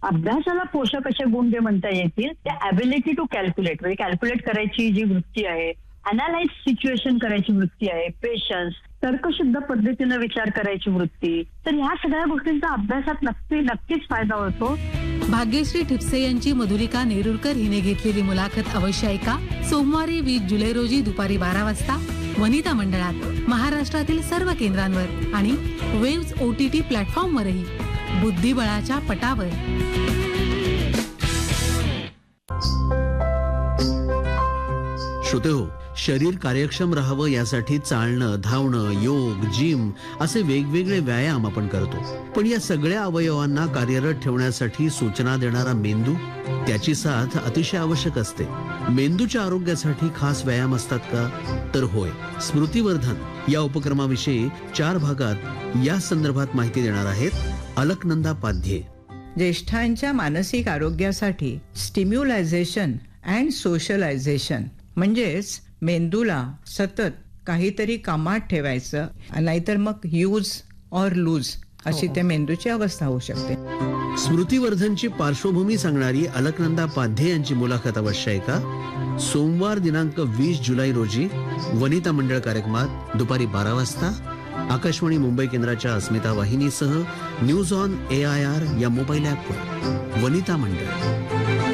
अभ्यासाला पोषक असे गुण जे म्हणता येतील ते ॲबिलिटी टू कॅल्क्युलेट, म्हणजे कॅल्क्युलेट करायची जी वृत्ती आहे, अनालाइज सिच्युएशन करायची वृत्ती आहे, पेशन्स, तर्कशुद्ध पद्धतीनं विचार करायची वृत्ती, तर ह्या सगळ्या गोष्टींचा अभ्यासात नक्कीच फायदा होतो. भाग्यश्री ठिपसे यांची मधुलिका नेरुरकर हिने घेतलेली मुलाखत अवश्य ऐका. सोमवारी 20 जुलै रोजी दुपारी 12 वाजता वनिता मंडळात, महाराष्ट्रातील सर्व केंद्रांवर आणि वेव्स OTT प्लॅटफॉर्मवरही. बुद्धिबळाच्या पटावर. श्रोतेहो, शरीर कार्यक्षम राहावं यासाठी चालणं, धावणं, योग, जिम असे वेगवेगळे व्यायाम आपण करतो. पण या सगळ्या अवयवांना कार्यरत ठेवण्यासाठी सूचना देणारा मेंदू, त्याची साथ अतिशय आवश्यक असते. मेंदूच्या आरोग्यासाठी खास व्यायाम असतात का? तर होय. स्मृतिवर्धन या उपक्रमाविषयी 4 भागात या संदर्भात माहिती देणार आहेत अलकनंदा पाध्ये. ज्येष्ठांच्या मानसिक आरोग्यासाठी स्टिम्युलायझेशन अँड सोशलायझेशन म्हणजेच मेंदूला सतत काहीतरी कामात ठेवायचं, नाहीतर मग यूज ऑर लूज अशी त्या मेंदूची अवस्था होऊ शकते. स्मृतिवर्धनची पार्श्वभूमी सांगणारी अलकनंदा पाध्ये यांची मुलाखत अवश्य ऐका. सोमवार दिनांक 20 जुलै रोजी वनिता मंडळ कार्यक्रमात दुपारी 12 वाजता आकाशवाणी मुंबई केंद्राच्या अस्मिता वाहिनीसह न्यूज ऑन AIR या मोबाईल ॲपवर. वनिता मंडळ.